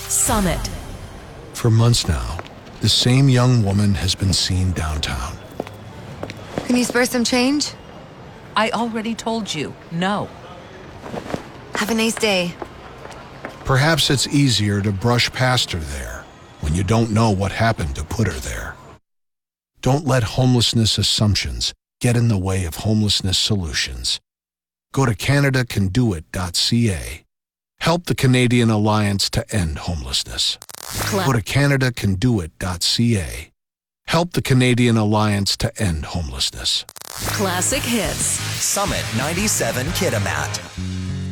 Summit. For months now, the same young woman has been seen downtown. Can you spare some change? I already told you, no. Have a nice day. Perhaps it's easier to brush past her there when you don't know what happened to put her there. Don't let homelessness assumptions get in the way of homelessness solutions. Go to CanadaCanDoIt.ca. Help the Canadian Alliance to End Homelessness. Go to CanadaCanDoIt.ca. Help the Canadian Alliance to End Homelessness. Classic hits. Summit 97 Kitimat.